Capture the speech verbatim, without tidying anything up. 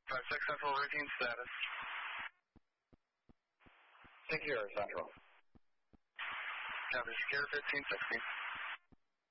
five six Central routine status. Secure Central. Copy, secure fifteen sixty.